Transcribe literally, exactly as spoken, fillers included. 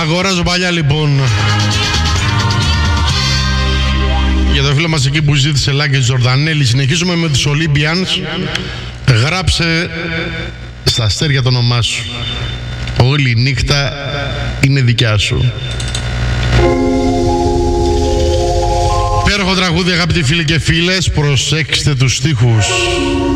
Αγοράζω παλιά λοιπόν. Για το φίλο μας εκεί που ζήτησε Λάκης Τζορδανέλη, συνεχίζουμε με τους Olympians. Γράψε στα αστέρια το όνομά σου. Όλη η νύχτα είναι δικιά σου. Υπέροχο τραγούδι, αγαπητοί φίλοι και φίλες. Προσέξτε τους στίχους.